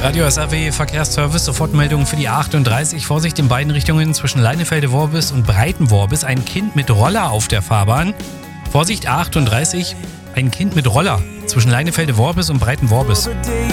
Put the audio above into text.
Radio SAW Verkehrsservice, Sofortmeldung für die 38. Vorsicht in beiden Richtungen zwischen Leinefelde-Worbis und Breiten-Worbis. Ein Kind mit Roller auf der Fahrbahn. Vorsicht, A38, ein Kind mit Roller zwischen Leinefelde-Worbis und Breiten-Worbis.